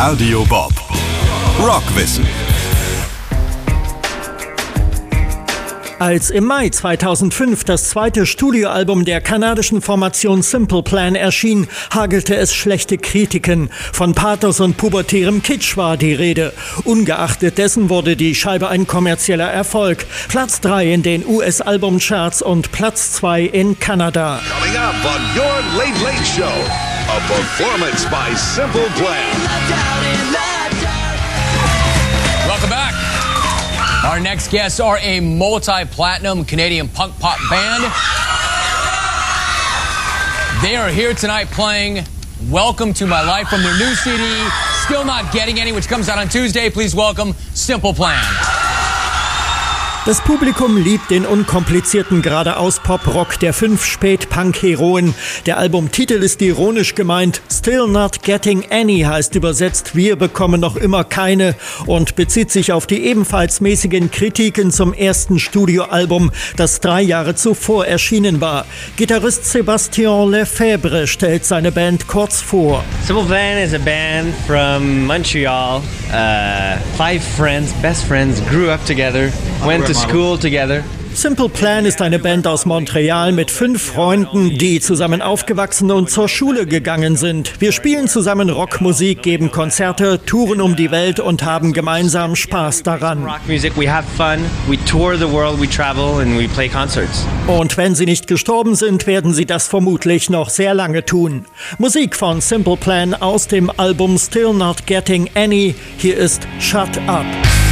Radio Bob. Rockwissen. Als im Mai 2005 das zweite Studioalbum der kanadischen Formation Simple Plan erschien, hagelte es schlechte Kritiken. Von Pathos und pubertärem Kitsch war die Rede. Ungeachtet dessen wurde die Scheibe ein kommerzieller Erfolg. Platz 3 in den US-Albumcharts und Platz 2 in Kanada. Coming up on your Late Late Show, a performance by Simple Plan. Welcome back. Our next guests are a multi-platinum Canadian punk pop band. They are here tonight playing Welcome to My Life from their new CD, Still Not Getting Any, which comes out on Tuesday. Please welcome Simple Plan. Das Publikum liebt den unkomplizierten Geradeaus-Pop-Rock der 5 Spät-Punk-Heroen. Der Albumtitel ist ironisch gemeint. Still Not Getting Any heißt übersetzt, wir bekommen noch immer keine, und bezieht sich auf die ebenfalls mäßigen Kritiken zum ersten Studioalbum, das 3 Jahre zuvor erschienen war. Gitarrist Sébastien Lefebvre stellt seine Band kurz vor. Simple Plan is a band from Montreal. 5 friends, best friends, grew up together, went to school together. Simple Plan ist eine Band aus Montreal mit 5 Freunden, die zusammen aufgewachsen und zur Schule gegangen sind. Wir spielen zusammen Rockmusik, geben Konzerte, touren um die Welt und haben gemeinsam Spaß daran. Rock music, we have fun, we tour the world, we travel and we play concerts. Und wenn sie nicht gestorben sind, werden sie das vermutlich noch sehr lange tun. Musik von Simple Plan aus dem Album Still Not Getting Any. Hier ist Shut Up.